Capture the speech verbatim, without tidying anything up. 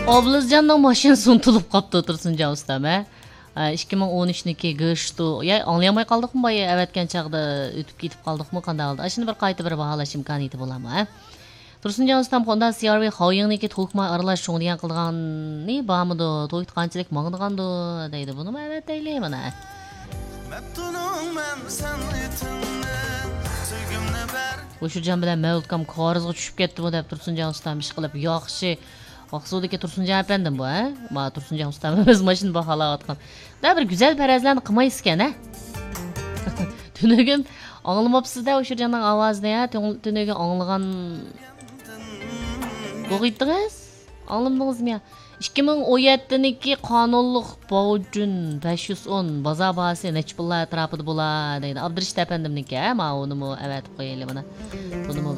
Oblizcanның машинасы ұнтылып қапты Тұрсынжан ұстам, ә? ikki ming o'n uchniki go'shtu. Ya, anlayamay qaldықмы бай, әвәткен чағда өтіп кетіп қалдықмы қандай алды? Ашыны бір қайты бір бағалаш имканиеті боламы, ә? Тұрсынжан ұстам қонда C R V қауыңники тоқма аралаш шоң деген қылған не бамыды, тойты қанчылық маңдығанды дейді. Бұны ма әвәт әйлеймін, ә? O'shujan bilan Mavludkam qarzga tushib ketdi bu deb Tursunjon ustam ish qilib, yaxshi Oqsuvdagi Tursunjon apandim bu, ha? Ma Tursunjon ustam o'z mashin baholayotgan. Da bir güzel parazlarni qilmaysiz-kan, ha? Tunugim anglamapsiz-da o'shujanning ovozini, ha? Tunugim anglagan bo'g'itdingiz? Anglamdingizmi? ikki ming o'n yettiniki qonunliq bo'jun besh yuz o'n bozor bahasi necha pullar atrofida bo'lar deydi. Abdurish apandimniki, ha? Ma uni mo avatib qo'yaylik mana. Buni